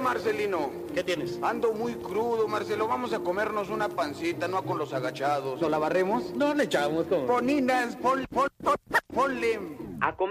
Marcelino. ¿Qué tienes? Ando muy crudo, Marcelo. Vamos a comernos una pancita, no con los agachados. ¿No la barremos? No le echamos todo. Poninas, ponle. A comer.